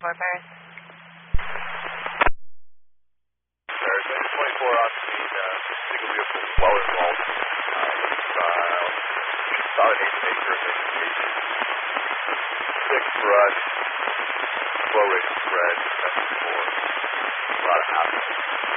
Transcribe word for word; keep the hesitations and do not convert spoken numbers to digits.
Fort Paris. Paris, engine twenty-four on scene, uh, single vehicle well involved. Uh, it's, uh, about an eighth acre, maybe six for us. Flow rate spread, seven for about a half.